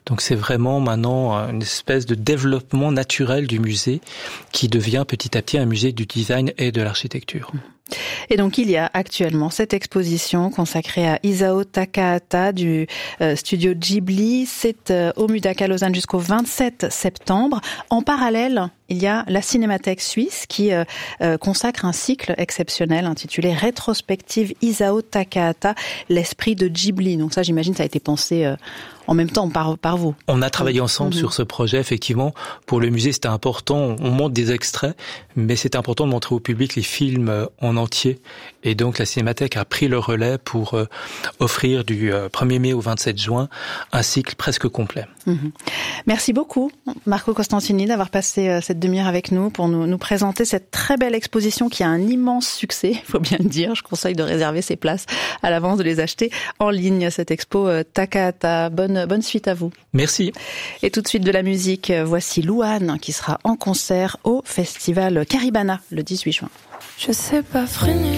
Donc c'est vraiment maintenant une espèce de développement naturel du musée qui devient petit à petit un musée du design et de l'architecture. Et donc il y a actuellement cette exposition consacrée à Isao Takahata du studio Ghibli. C'est au Mudaka Lausanne jusqu'au 27 septembre. En parallèle, il y a la Cinémathèque suisse qui consacre un cycle exceptionnel intitulé Rétrospective Isao Takahata, l'esprit de Ghibli. Donc ça, j'imagine, ça a été pensé en même temps par vous. On a travaillé ensemble sur ce projet, effectivement. Pour le musée, c'était important. On montre des extraits, mais c'était important de montrer au public les films en entier. Et donc, la Cinémathèque a pris le relais pour offrir du 1er mai au 27 juin un cycle presque complet. Merci beaucoup, Marco Costantini, d'avoir passé cette demi-heure avec nous pour nous présenter cette très belle exposition qui a un immense succès, il faut bien le dire. Je conseille de réserver ses places à l'avance, de les acheter en ligne, cette expo Takahata. Bonne suite à vous. Merci. Et tout de suite de la musique, voici Louane qui sera en concert au festival Caribana le 18 juin. Je sais pas freiner.